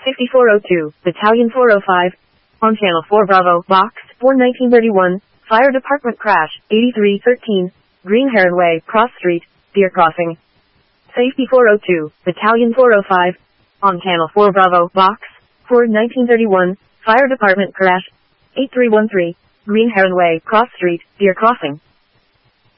5402, Battalion 405, on Channel 4 Bravo, Box 4 1931, Fire Department Crash, 8313, Green Heron Way, Cross Street, Deer Crossing. Safety 402, Battalion 405, on Channel 4 Bravo, Box 4 1931, Fire Department Crash, 8313, Green Heron Way, Cross Street, Deer Crossing.